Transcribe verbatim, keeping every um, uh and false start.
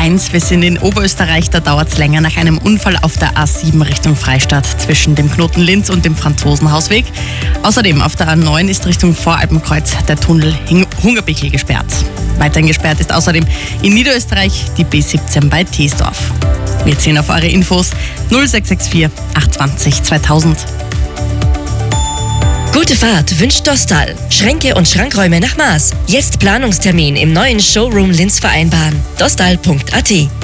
eins. Wir sind in Oberösterreich, da dauert es länger nach einem Unfall auf der A sieben Richtung Freistadt zwischen dem Knoten Linz und dem Franzosenhausweg. Außerdem auf der A neun ist Richtung Voralpenkreuz der Tunnel Hungerbichel gesperrt. Weiterhin gesperrt ist außerdem in Niederösterreich die B siebzehn bei Teesdorf. Wir ziehen auf eure Infos null sechs sechs vier achthundertzwanzig zweitausend. Gute Fahrt wünscht Dostal. Schränke und Schrankräume nach Maß. Jetzt Planungstermin im neuen Showroom Linz vereinbaren. dostal punkt a t.